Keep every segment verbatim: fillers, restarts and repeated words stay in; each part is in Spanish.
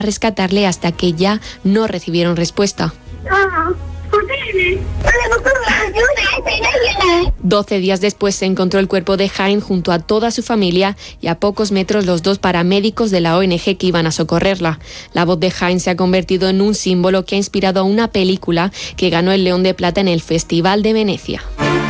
rescatarle hasta que ya no recibieron respuesta. Doce días después se encontró el cuerpo de Jaén junto a toda su familia y a pocos metros los dos paramédicos de la O N G que iban a socorrerla. La voz de Jaén se ha convertido en un símbolo que ha inspirado a una película que ganó el León de Plata en el Festival de Venecia.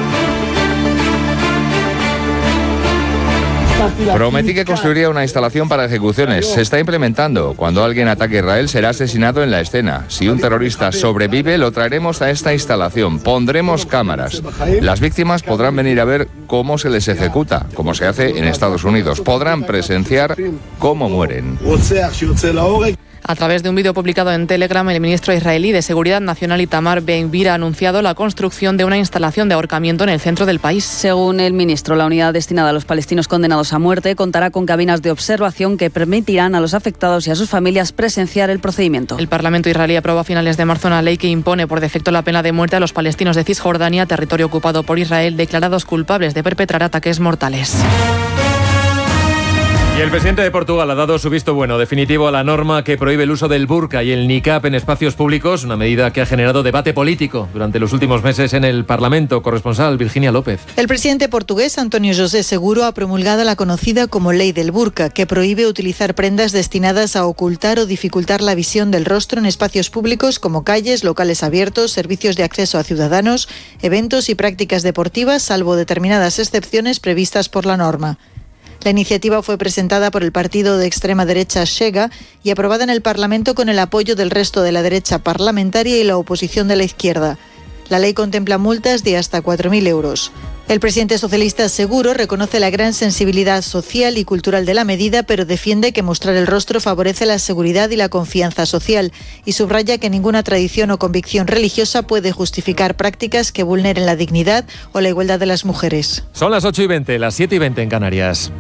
Prometí que construiría una instalación para ejecuciones. Se está implementando. Cuando alguien ataque a Israel será asesinado en la escena. Si un terrorista sobrevive, lo traeremos a esta instalación. Pondremos cámaras. Las víctimas podrán venir a ver cómo se les ejecuta, como se hace en Estados Unidos. Podrán presenciar cómo mueren. A través de un vídeo publicado en Telegram, el ministro israelí de Seguridad Nacional Itamar Ben-Gvir ha anunciado la construcción de una instalación de ahorcamiento en el centro del país. Según el ministro, la unidad destinada a los palestinos condenados a muerte contará con cabinas de observación que permitirán a los afectados y a sus familias presenciar el procedimiento. El Parlamento israelí aprobó a finales de marzo una ley que impone por defecto la pena de muerte a los palestinos de Cisjordania, territorio ocupado por Israel, declarados culpables de perpetrar ataques mortales. Y el presidente de Portugal ha dado su visto bueno definitivo a la norma que prohíbe el uso del burka y el niqab en espacios públicos, una medida que ha generado debate político durante los últimos meses en el Parlamento. Corresponsal Virginia López. El presidente portugués António José Seguro ha promulgado la conocida como Ley del Burka, que prohíbe utilizar prendas destinadas a ocultar o dificultar la visión del rostro en espacios públicos como calles, locales abiertos, servicios de acceso a ciudadanos, eventos y prácticas deportivas, salvo determinadas excepciones previstas por la norma. La iniciativa fue presentada por el partido de extrema derecha Chega y aprobada en el Parlamento con el apoyo del resto de la derecha parlamentaria y la oposición de la izquierda. La ley contempla multas de hasta cuatro mil euros. El presidente socialista Seguro reconoce la gran sensibilidad social y cultural de la medida, pero defiende que mostrar el rostro favorece la seguridad y la confianza social y subraya que ninguna tradición o convicción religiosa puede justificar prácticas que vulneren la dignidad o la igualdad de las mujeres. Son las ocho y veinte, las siete y veinte en Canarias.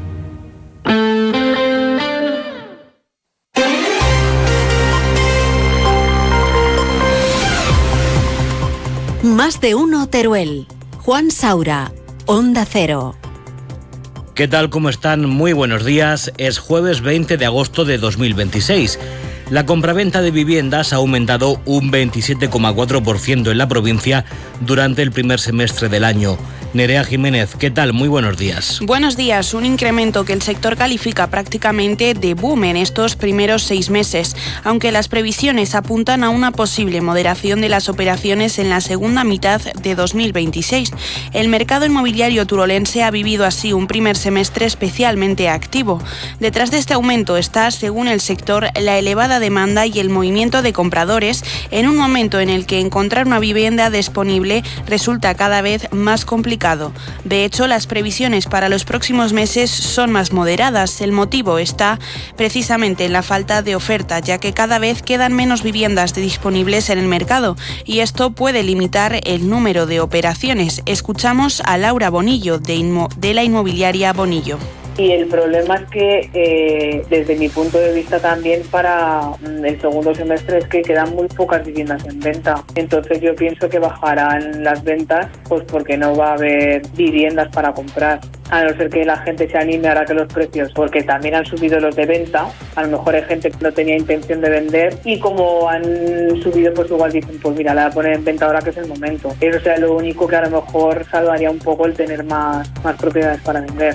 Más de uno Teruel. Juan Saura, Onda Cero. ¿Qué tal? ¿Cómo están? Muy buenos días. Es jueves veinte de agosto de dos mil veintiséis. La compraventa de viviendas ha aumentado un veintisiete coma cuatro por ciento en la provincia durante el primer semestre del año. Nerea Jiménez, ¿qué tal? Muy buenos días. Buenos días. Un incremento que el sector califica prácticamente de boom en estos primeros seis meses, aunque las previsiones apuntan a una posible moderación de las operaciones en la segunda mitad de dos mil veintiséis. El mercado inmobiliario turolense ha vivido así un primer semestre especialmente activo. Detrás de este aumento está, según el sector, la elevada demanda y el movimiento de compradores en un momento en el que encontrar una vivienda disponible resulta cada vez más complicado. De hecho, las previsiones para los próximos meses son más moderadas. El motivo está precisamente en la falta de oferta, ya que cada vez quedan menos viviendas disponibles en el mercado y esto puede limitar el número de operaciones. Escuchamos a Laura Bonillo de, Inmo- de la inmobiliaria Bonillo. Y el problema es que, eh, desde mi punto de vista también para el segundo semestre, es que quedan muy pocas viviendas en venta. Entonces yo pienso que bajarán las ventas, pues porque no va a haber viviendas para comprar. A no ser que la gente se anime ahora que los precios, porque también han subido los de venta. A lo mejor hay gente que no tenía intención de vender y como han subido, pues igual dicen, pues mira, la voy a poner en venta ahora que es el momento. Eso sea lo único que a lo mejor salvaría un poco el tener más, más propiedades para vender.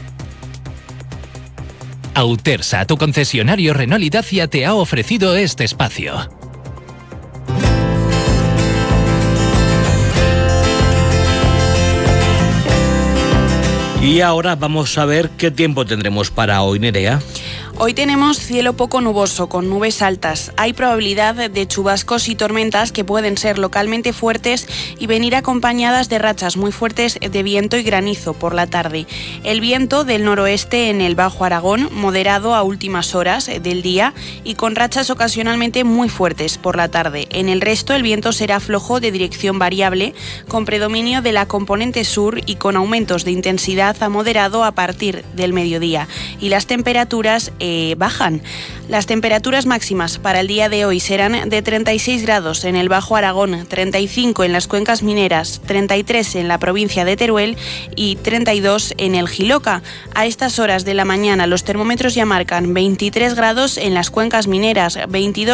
Autersa, tu concesionario Renault y Dacia, te ha ofrecido este espacio. Y ahora vamos a ver qué tiempo tendremos para hoy, Nerea. Hoy tenemos cielo poco nuboso, con nubes altas. Hay probabilidad de chubascos y tormentas que pueden ser localmente fuertes y venir acompañadas de rachas muy fuertes de viento y granizo por la tarde. El viento del noroeste en el Bajo Aragón, moderado a últimas horas del día y con rachas ocasionalmente muy fuertes por la tarde. En el resto el viento será flojo de dirección variable, con predominio de la componente sur y con aumentos de intensidad a moderado a partir del mediodía. Y las temperaturas eh, bajan. Las temperaturas máximas para el día de hoy serán de treinta y seis grados en el Bajo Aragón, treinta y cinco en las cuencas mineras, treinta y tres en la provincia de Teruel y treinta y dos en el Jiloca. A estas horas de la mañana los termómetros ya marcan veintitrés grados en las cuencas mineras, veintidós